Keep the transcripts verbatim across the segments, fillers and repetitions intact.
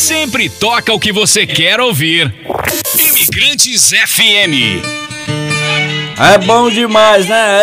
sempre toca o que você quer ouvir. Imigrantes F M. É bom demais, né?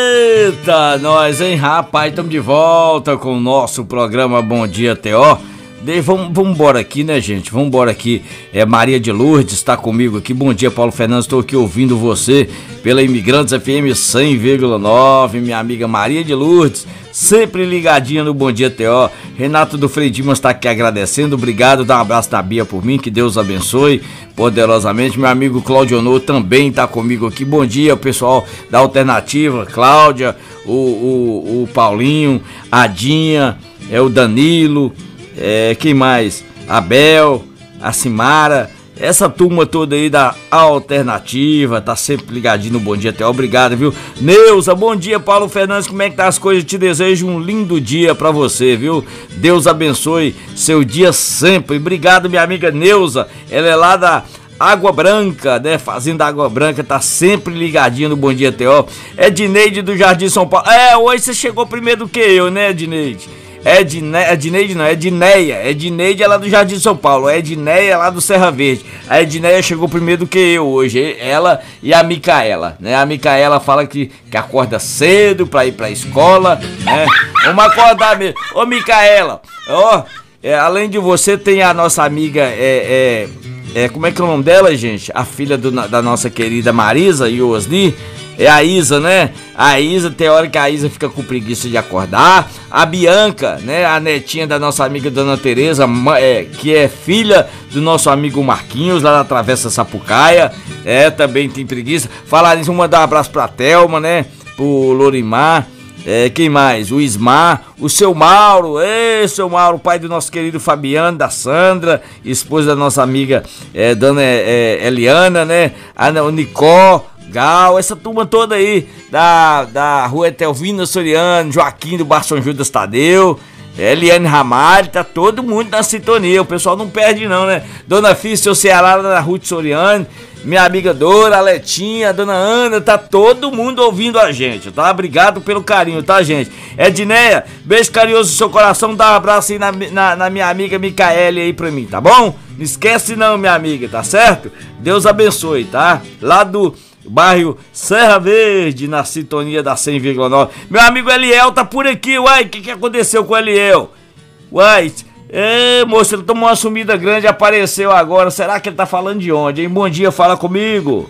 Eita, nós, hein, rapaz, estamos de volta com o nosso programa Bom Dia T O. De, vamos, vamos embora aqui, né, gente? Vamos embora aqui. É Maria de Lourdes está comigo aqui. Bom dia, Paulo Fernandes. Estou aqui ouvindo você pela Imigrantes F M cem vírgula nove. Minha amiga Maria de Lourdes, sempre ligadinha no Bom Dia T O. Renato do Frei Dimas está aqui agradecendo. Obrigado. Dá um abraço da Bia por mim. Que Deus abençoe poderosamente. Meu amigo Cláudio Honor também está comigo aqui. Bom dia, pessoal da Alternativa. Cláudia, o, o, o Paulinho, a Dinha, é o Danilo. É, quem mais? Abel, a Simara, essa turma toda aí da Alternativa, tá sempre ligadinho no Bom Dia T O, obrigado, viu? Neuza, bom dia, Paulo Fernandes, como é que tá as coisas? Te desejo um lindo dia pra você, viu? Deus abençoe seu dia sempre, obrigado, minha amiga Neuza, ela é lá da Água Branca, né? Fazenda Água Branca, tá sempre ligadinho no Bom Dia T O. É Dineide do Jardim São Paulo, é, hoje você chegou primeiro do que eu, né, Dineide? É Edneide, não, é Edneia. É Edneide, ela é do Jardim São Paulo. É Edneia, lá do Serra Verde. A Edneia chegou primeiro do que eu hoje. Ela e a Micaela, né? A Micaela fala que, que acorda cedo pra ir pra escola, né? Vamos acordar mesmo. Ô, Micaela, ó, é, além de você, tem a nossa amiga, é, é, é, como é que é o nome dela, gente? A filha do, da nossa querida Marisa e Osni. É a Isa, né? A Isa, tem hora que a Isa fica com preguiça de acordar. A Bianca, né? A netinha da nossa amiga Dona Tereza, é, que é filha do nosso amigo Marquinhos, lá na Travessa Sapucaia. É, também tem preguiça. Falar nisso, vou mandar um abraço pra Thelma, né? Pro Lorimar. É, quem mais? O Ismar, o seu Mauro, ei, seu Mauro, pai do nosso querido Fabiano, da Sandra, esposa da nossa amiga é, Dona é, é, Eliana, né? A, o Nicó, Gal, essa turma toda aí da, da rua Etelvina Soriano, Joaquim do Bar São Judas Tadeu, Eliane Ramalho, tá todo mundo na sintonia, o pessoal não perde não, né? Dona Fih, seu Ceará, da Ruth Soriano, minha amiga Dora, a Letinha, a Dona Ana, tá todo mundo ouvindo a gente, tá? Obrigado pelo carinho, tá, gente? Edneia, beijo carinhoso no seu coração, dá um abraço aí na, na, na minha amiga Micaele aí pra mim, tá bom? Não esquece não, minha amiga, tá certo? Deus abençoe, tá? Lá do bairro Serra Verde, na sintonia da cem vírgula nove. Meu amigo Eliel tá por aqui, uai, o que que aconteceu com o Eliel? Uai, é, moço, ele tomou uma sumida grande, apareceu agora, será que ele tá falando de onde, hein? Bom dia, fala comigo.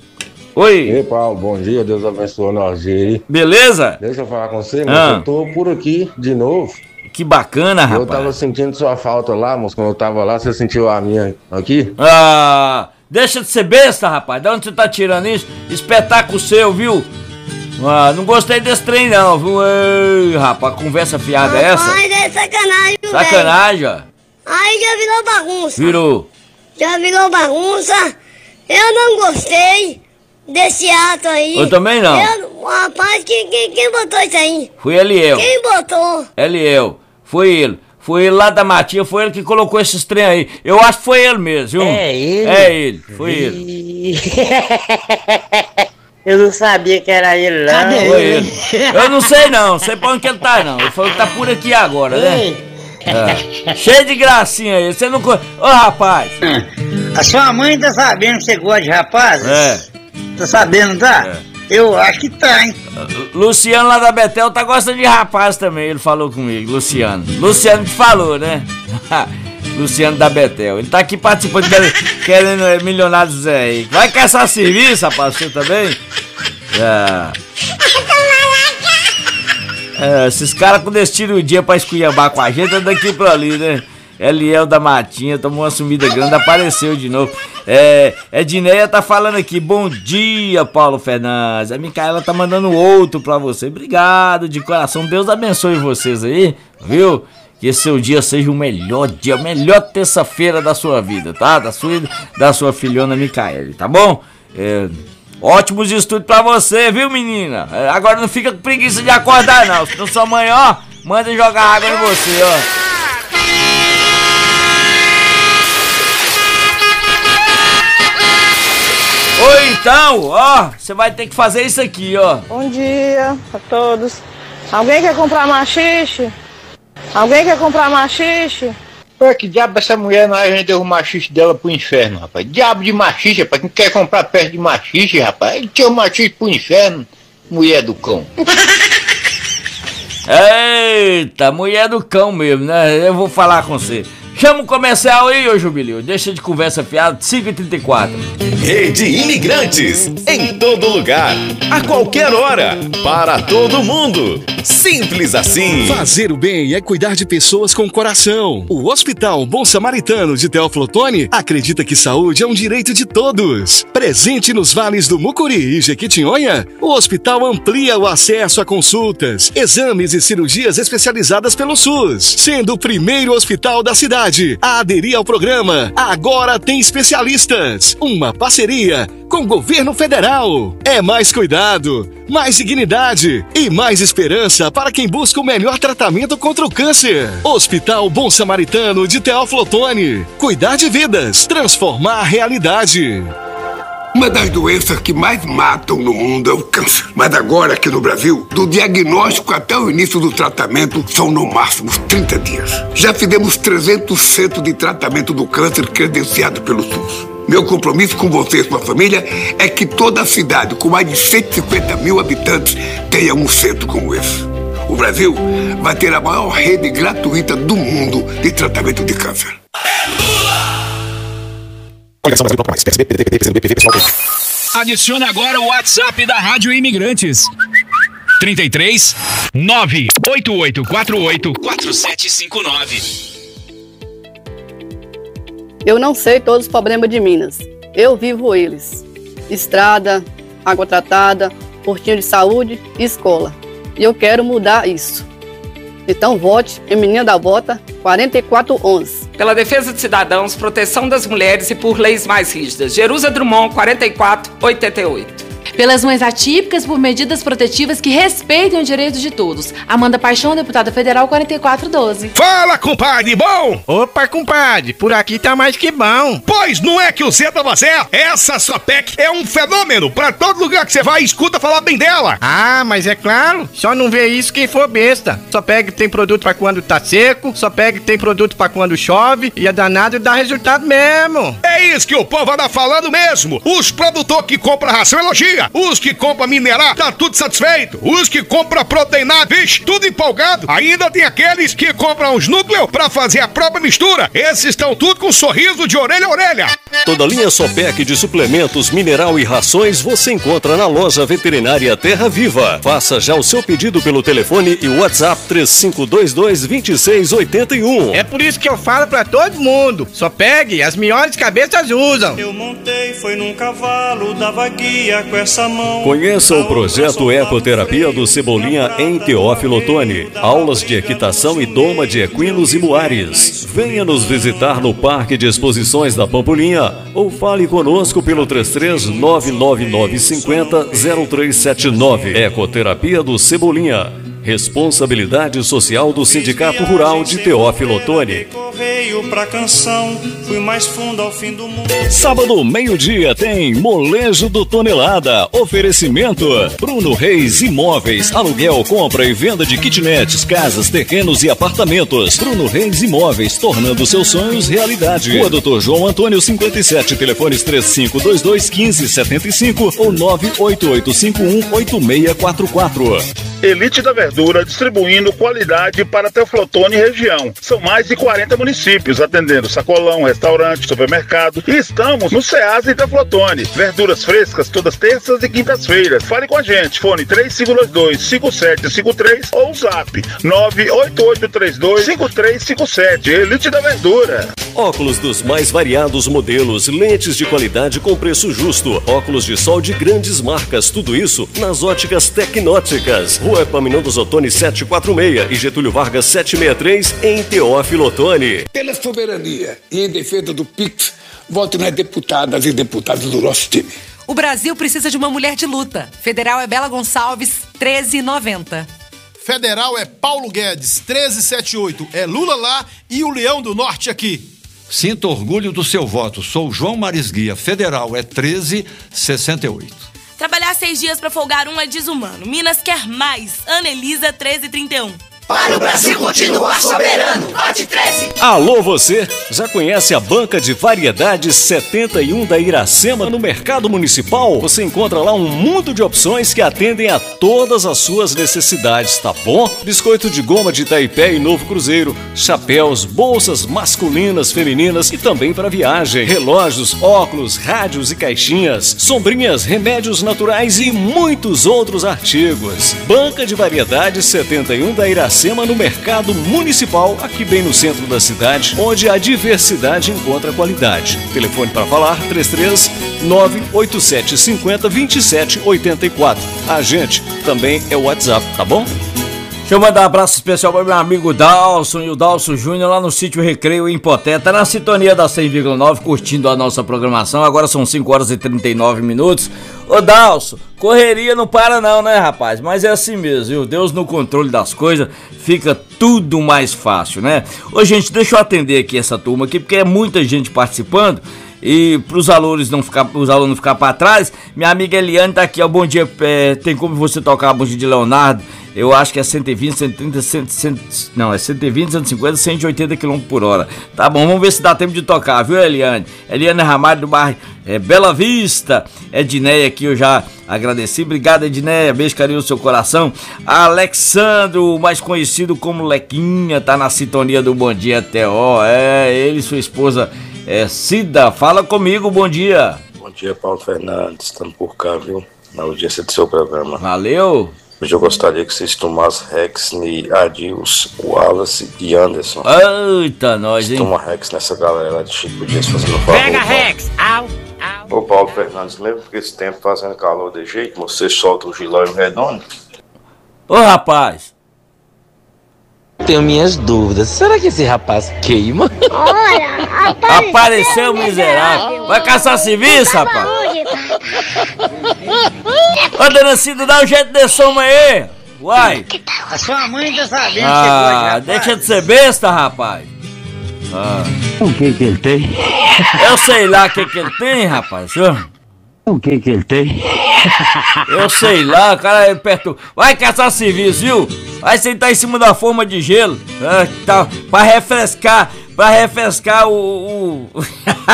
Oi. Ei, Paulo, bom dia, Deus abençoe nós aí. Beleza? Deixa eu falar com você, moço, ah. eu tô por aqui de novo. Que bacana, rapaz. Eu tava sentindo sua falta lá, moço, quando eu tava lá, você sentiu a minha aqui? Ah... Deixa de ser besta, rapaz. De onde você tá tirando isso? Espetáculo seu, viu? Ah, não gostei desse trem, não, viu? Ei, rapaz, conversa fiada é essa? Rapaz, é sacanagem, velho. Sacanagem, ó. Aí já virou bagunça. Virou. Já virou bagunça. Eu não gostei desse ato aí. Eu também não. Eu, rapaz, quem, quem, quem botou isso aí? Foi Eliel. Quem botou? Eliel. Foi ele. Foi ele lá da matinha, foi ele que colocou esses trem aí. Eu acho que foi ele mesmo, viu? É ele? É ele, foi ele. Eu não sabia que era ele lá. Cadê foi ele? Eu não sei não, sei pra onde que ele tá não. Ele falou que tá por aqui agora, né? É. Cheio de gracinha aí, você não... Ô, oh, rapaz! A sua mãe tá sabendo que você gosta de rapazes? É. Tá sabendo, tá? É. Eu acho que tá, hein? Luciano lá da Betel tá gostando de rapaz também, ele falou comigo, Luciano. Luciano que falou, né? Luciano da Betel. Ele tá aqui participando, querendo é, milionário Zé aí. Vai caçar serviço, rapaz, você também? É. É, esses caras quando eles tiram o dia pra esculhambar com a gente, é daqui pra ali, né? Eliel da Matinha tomou uma sumida grande, apareceu de novo. É, Edneia tá falando aqui, bom dia, Paulo Fernandes. A Micaela tá mandando outro pra você. Obrigado de coração, Deus abençoe vocês aí, viu? Que esse seu dia seja o melhor dia, a melhor terça-feira da sua vida, tá? Da sua, da sua filhona Micaela, tá bom? É, ótimos estudos pra você, viu, menina? É, agora não fica com preguiça de acordar, não. Senão sua mãe, ó, manda jogar água em você, ó. Ou então, ó, você vai ter que fazer isso aqui, ó. Bom dia a todos. Alguém quer comprar machixe? Alguém quer comprar machixe? Pô, que diabo dessa mulher não vendeu o machixe dela pro inferno, rapaz? Diabo de machixe, rapaz. Quem quer comprar perto de machixe, rapaz? Ele tinha o machixe pro inferno, mulher do cão. Eita, mulher do cão mesmo, né? Eu vou falar com você. Chama o comercial aí, ô Jubileu. Deixa de conversa fiada, cinco e trinta e quatro. Rede Imigrantes, em todo lugar, a qualquer hora, para todo mundo. Simples assim. Fazer o bem é cuidar de pessoas com coração. O Hospital Bom Samaritano de Teófilo Otoni acredita que saúde é um direito de todos. Presente nos vales do Mucuri e Jequitinhonha, o hospital amplia o acesso a consultas, exames e cirurgias especializadas pelo SUS, sendo o primeiro hospital da cidade a aderir ao programa Agora Tem Especialistas, uma parceria com o governo federal. É mais cuidado, mais dignidade e mais esperança para quem busca o melhor tratamento contra o câncer. Hospital Bom Samaritano de Teófilo Otoni. Cuidar de vidas, transformar a realidade. Uma das doenças que mais matam no mundo é o câncer. Mas agora, aqui no Brasil, do diagnóstico até o início do tratamento, são no máximo trinta dias. Já fizemos trezentos centros de tratamento do câncer credenciados pelo SUS. Meu compromisso com você e sua família é que toda a cidade, com mais de cento e cinquenta mil habitantes, tenha um centro como esse. O Brasil vai ter a maior rede gratuita do mundo de tratamento de câncer. Adicione agora o WhatsApp da Rádio Imigrantes. trinta e três, nove oito oito quatro oito, quatro sete cinco nove. Eu não sei todos os problemas de Minas. Eu vivo eles. Estrada, água tratada, postinho de saúde e escola. E eu quero mudar isso. Então vote em Menina da Bota quatro quatro um um. Pela defesa de cidadãos, proteção das mulheres e por leis mais rígidas. Jerusa Drummond, quarenta e quatro oitenta e oito. Pelas mães atípicas, por medidas protetivas que respeitem os direitos de todos. Amanda Paixão, deputada federal, quarenta e quatro doze. Fala, compadre, bom? Opa, compadre, por aqui tá mais que bom. Pois não é que o Zé tava certo? Essa Sopec é um fenômeno. Pra todo lugar que você vai, escuta falar bem dela. Ah, mas é claro, só não vê isso quem for besta. Sopec tem produto pra quando tá seco, Sopec tem produto pra quando chove, e é danado e dá resultado mesmo. É isso que o povo anda falando mesmo. Os produtores que compram ração elogia. Os que compram minerar, tá tudo satisfeito. Os que compram proteinado, vixe, tudo empolgado. Ainda tem aqueles que compram os núcleos pra fazer a própria mistura. Esses estão tudo com um sorriso de orelha a orelha. Toda a linha Sopec de suplementos, mineral e rações você encontra na loja veterinária Terra Viva. Faça já o seu pedido pelo telefone e WhatsApp três cinco dois dois, dois seis oito um. É por isso que eu falo pra todo mundo. Sopec, as melhores cabeças usam. Eu montei, foi num cavalo, dava guia com essa mão. Conheça o projeto Ecoterapia do Cebolinha em Teófilo Otoni. Aulas de equitação e doma de equinos e muares. Venha nos visitar no Parque de Exposições da Pampulinha ou fale conosco pelo três três nove nove nove cinco zero zero três sete nove. Ecoterapia do Cebolinha. Responsabilidade social do Sindicato Rural de Teófilo Otoni. Correio pra canção, fui mais fundo ao fim do mundo. Sábado, meio-dia, tem Molejo do Tonelada. Oferecimento Bruno Reis Imóveis. Aluguel, compra e venda de kitnets, casas, terrenos e apartamentos. Bruno Reis Imóveis, tornando seus sonhos realidade. Rua Doutor João Antônio cinquenta e sete, telefones três cinco dois dois, um cinco sete cinco ou nove oito oito cinco um, oito seis quatro quatro. Elite da Verdura, distribuindo qualidade para Teófilo Otoni e região. São mais de quarenta municípios, atendendo sacolão, restaurante, supermercado. E estamos no Ceasa e Teófilo Otoni. Verduras frescas todas terças e quintas-feiras. Fale com a gente, fone três cinco dois dois, cinco sete cinco três ou zap nove oito oito três dois, cinco três cinco sete. Elite da Verdura. Óculos dos mais variados modelos, lentes de qualidade com preço justo, óculos de sol de grandes marcas, tudo isso nas óticas Tecnóticas. Rua Epaminondas Otoni setecentos e quarenta e seis e Getúlio Vargas setecentos e sessenta e três em Teófilo Otoni. Pela soberania e em defesa do Pix, vote nas deputadas e deputados do nosso time. O Brasil precisa de uma mulher de luta. Federal é Bela Gonçalves, treze e noventa. Federal é Paulo Guedes, treze e setenta e oito. É Lula lá e o Leão do Norte aqui. Sinta orgulho do seu voto. Sou João Marisguia. Federal é treze e sessenta e oito. Trabalhar seis dias pra folgar um é desumano. Minas quer mais. Ana Elisa, treze e trinta e um. Para o Brasil continuar soberano, vote treze. Alô você, já conhece a Banca de Variedades setenta e um da Iracema no Mercado Municipal? Você encontra lá um mundo de opções que atendem a todas as suas necessidades, tá bom? Biscoito de goma de Itaipé e Novo Cruzeiro, chapéus, bolsas masculinas, femininas e também para viagem, relógios, óculos, rádios e caixinhas, sombrinhas, remédios naturais e muitos outros artigos. Banca de Variedades setenta e um da Iracema no Mercado Municipal, aqui bem no centro da cidade, onde a diversidade encontra qualidade. Telefone para falar três três nove oito sete cinco zero dois sete oito quatro. A gente também é o WhatsApp, tá bom? Deixa eu mandar um abraço especial para meu amigo Dalson e o Dalson Júnior lá no sítio Recreio em Poté. Tá na sintonia da cem vírgula nove, curtindo a nossa programação. Agora são cinco horas e trinta e nove minutos. Ô Dalson, correria não para não, né, rapaz? Mas é assim mesmo, viu? Deus no controle das coisas, fica tudo mais fácil, né? Ô gente, deixa eu atender aqui essa turma aqui, porque é muita gente participando. E para os alunos não ficar, os alunos não ficar para trás, minha amiga Eliane tá aqui, ó. Bom dia, é, tem como você tocar a música de Leonardo? Eu acho que é cento e vinte, cento e trinta, cem, cem, não, é cento e vinte, cento e cinquenta, cento e oitenta quilômetros por hora. Tá bom, vamos ver se dá tempo de tocar, viu, Eliane? Eliane Ramalho do bairro é, Bela Vista. Edneia aqui eu já agradeci. Obrigado, Edneia. Beijo, carinho no seu coração. Alexandro, mais conhecido como Lequinha, tá na sintonia do Bom Dia T O. É, ele e sua esposa é, Cida. Fala comigo, bom dia. Bom dia, Paulo Fernandes. Estamos por cá, viu? Na audiência do seu programa. Valeu. Hoje eu gostaria que vocês tomassem Rex, Adilson, Wallace e Anderson. Eita, nós, hein? Toma Rex nessa galera lá de Chico Dias fazendo favor. Pega Rex! Au! Au! Ô Paulo Fernandes, lembra que esse tempo fazendo calor de jeito, você solta o gilóio redondo? Ô rapaz! Tenho minhas dúvidas. Será que esse rapaz queima? Olha, apareceu, apareceu miserável. Vai caçar serviço, rapaz? Ô, dona Cida, dá um jeito de soma aí. Uai. A sua mãe tá sabendo ah, que você pode, deixa de ser besta, rapaz. Ah. O que que ele tem? Eu sei lá o que que ele tem, rapaz. O que que ele tem? Eu sei lá, o cara é perto. Vai caçar serviço, viu? Vai sentar em cima da forma de gelo. É, tá, pra refrescar. Pra refrescar o. o...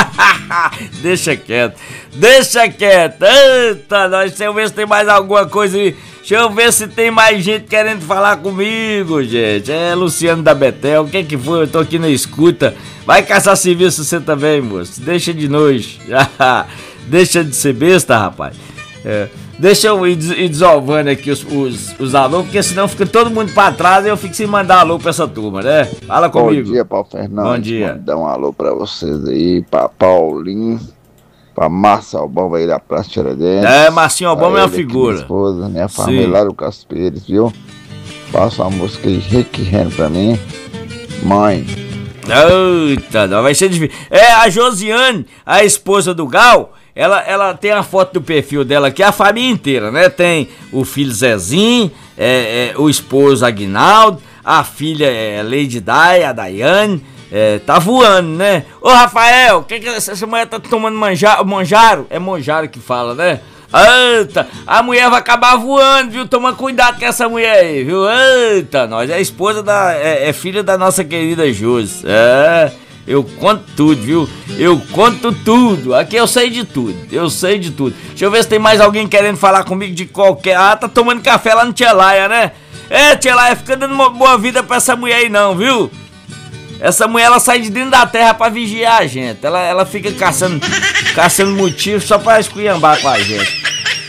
Deixa quieto. Deixa quieto. Eita, nós, deixa eu ver se tem mais alguma coisa aí. Deixa eu ver se tem mais gente querendo falar comigo, gente. É Luciano da Betel. O que que foi? Eu tô aqui na escuta. Vai caçar serviço você também, moço. Deixa de nojo. Deixa de ser besta, rapaz. É, deixa eu ir, ir desolvando aqui os, os, os alô, porque senão fica todo mundo pra trás e eu fico sem mandar alô pra essa turma, né? Fala comigo. Bom dia, Paulo Fernandes. Bom dia. Dá um alô pra vocês aí, pra Paulinho, pra Márcia Albão aí da Praça Tiradentes. É, Marcinho Albão é uma figura. Minha esposa, minha família lá do Castro Pires, viu? Passa uma música aí, requerendo pra mim. Mãe. Eita, não, vai ser difícil. É, a Josiane, a esposa do Gal. Ela, ela tem a foto do perfil dela aqui, a família inteira, né? Tem o filho Zezinho, é, é, o esposo Aguinaldo, a filha é, Lady Day, a Daiane, é, tá voando, né? Ô Rafael, o que que essa mulher tá tomando manjaro? Manjaro? É manjaro que fala, né? Eita, a mulher vai acabar voando, viu? Toma cuidado com essa mulher aí, viu? Eita, nós é esposa da... é, é filha da nossa querida Josi, é... Eu conto tudo, viu? Eu conto tudo. Aqui eu sei de tudo. Eu sei de tudo. Deixa eu ver se tem mais alguém querendo falar comigo de qualquer... Ah, tá tomando café lá no Tia Laia, né? É, Tia Laia, fica dando uma boa vida pra essa mulher aí não, viu? Essa mulher, ela sai de dentro da terra pra vigiar a gente. Ela, ela fica caçando, caçando motivos só pra esculhambar com a gente.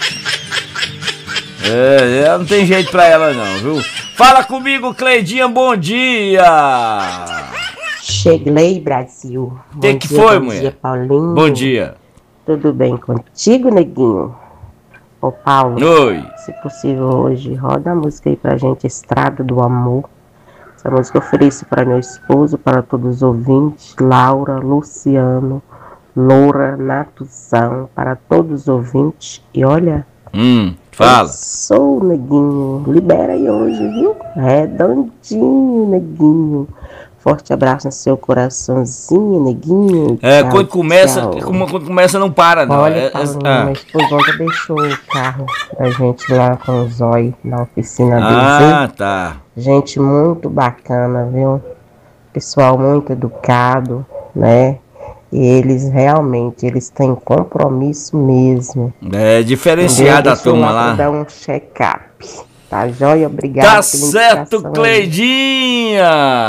É, não tem jeito pra ela não, viu? Fala comigo, Cleidinha, bom dia! Cheguei, Brasil. O que que foi, mulher? Bom dia, Paulinho. Bom dia. Tudo bem contigo, neguinho? Ô, Paulo. Oi. Se possível hoje, roda a música aí pra gente, Estrada do Amor. Essa música eu ofereço para meu esposo, para todos os ouvintes, Laura, Luciano, Loura, Natuzão, para todos os ouvintes. E olha... Hum, fala. Sou, neguinho. Libera aí hoje, viu? Redondinho, neguinho. Forte abraço no seu coraçãozinho, neguinho. É, tchau, quando começa, tchau. quando começa não para, não. Olha, É, Paulinho, é, ah. meu esposo ontem deixou o carro da gente lá com o Zói na oficina deles. Ah, hein? tá. Gente muito bacana, viu? Pessoal muito educado, né? E eles realmente, eles têm compromisso mesmo. É diferenciada a turma lá. Dar um check-up. Tá joia? Obrigado. Tá certo, Cleidinha!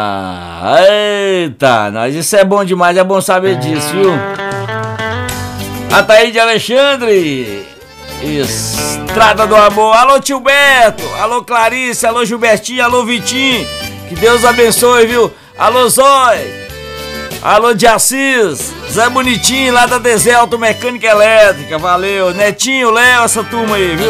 Eita, nós, isso é bom demais, é bom saber disso, viu? Ataíde Alexandre, Estrada do Amor. Alô, tio Beto, alô, Clarice, alô, Gilbertinho, alô, Vitinho. Que Deus abençoe, viu? Alô, Zói, alô, de Assis, Zé Bonitinho, lá da Deselto Mecânica Elétrica, valeu. Netinho, Léo, essa turma aí, viu?